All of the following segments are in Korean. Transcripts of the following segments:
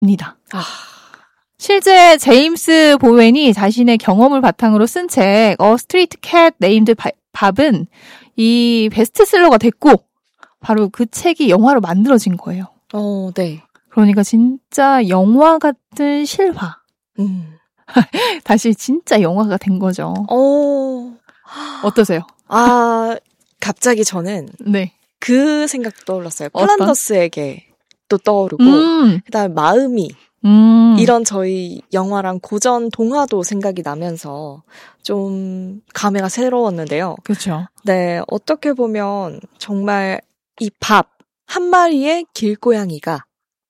아. 실제 제임스 보웬이 자신의 경험을 바탕으로 쓴 책 A Street Cat Named Bob은 이 베스트셀러가 됐고 바로 그 책이 영화로 만들어진 거예요. 네. 그러니까 진짜 영화 같은 실화. 다시 진짜 영화가 된 거죠. 어떠세요? 갑자기 저는 네. 그 생각 떠올랐어요. 플란더스에게 또 떠오르고 그다음에 마음이 이런 저희 영화랑 고전 동화도 생각이 나면서 좀 감회가 새로웠는데요. 그렇죠. 네, 어떻게 보면 정말 이 밥 한 마리의 길고양이가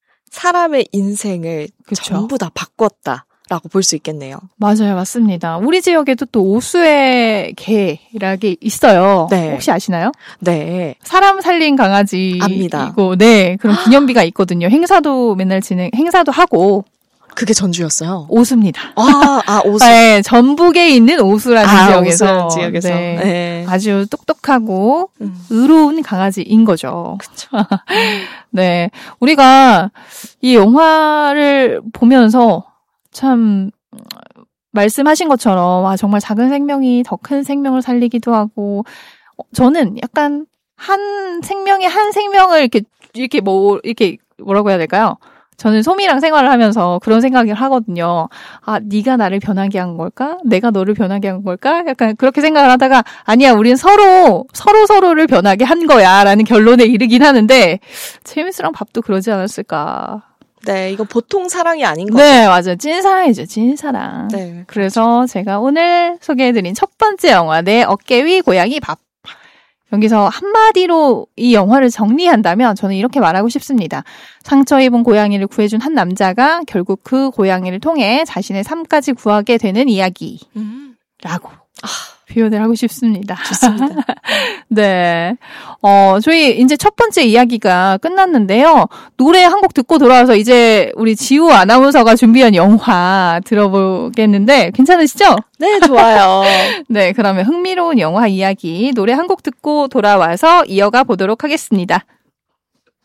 사람의 인생을 그쵸. 전부 다 바꿨다라고 볼 수 있겠네요. 맞아요, 맞습니다. 우리 지역에도 또 오수의 개라게 있어요. 네. 혹시 아시나요? 네. 사람 살린 강아지이고, 압니다. 네, 그런 기념비가 있거든요. 행사도 맨날 행사도 하고. 그게 전주였어요. 오수입니다. 오수. 네, 전북에 있는 오수라는 지역에서. 지역에서. 네, 네. 아주 똑똑하고 의로운 강아지인 거죠. 그쵸. 네, 우리가 이 영화를 보면서 참 말씀하신 것처럼 정말 작은 생명이 더 큰 생명을 살리기도 하고 저는 약간 한 생명을 이렇게 뭐라고 해야 될까요? 저는 소미랑 생활을 하면서 그런 생각을 하거든요. 네가 나를 변하게 한 걸까? 내가 너를 변하게 한 걸까? 약간 그렇게 생각을 하다가 아니야, 우린 서로를 변하게 한 거야라는 결론에 이르긴 하는데 제임스랑 밥도 그러지 않았을까? 네, 이건 보통 사랑이 아닌 거죠. 네, 맞아요. 찐사랑이죠, 찐사랑. 네. 그래서 제가 오늘 소개해드린 첫 번째 영화, 내 어깨 위 고양이 밥. 여기서 한마디로 이 영화를 정리한다면 저는 이렇게 말하고 싶습니다. 상처 입은 고양이를 구해준 한 남자가 결국 그 고양이를 통해 자신의 삶까지 구하게 되는 이야기라고 표현을 하고 싶습니다. 좋습니다. 네. 저희 이제 첫 번째 이야기가 끝났는데요. 노래 한 곡 듣고 돌아와서 이제 우리 지우 아나운서가 준비한 영화 들어보겠는데 괜찮으시죠? 네, 좋아요. 네, 그러면 흥미로운 영화 이야기 노래 한 곡 듣고 돌아와서 이어가 보도록 하겠습니다.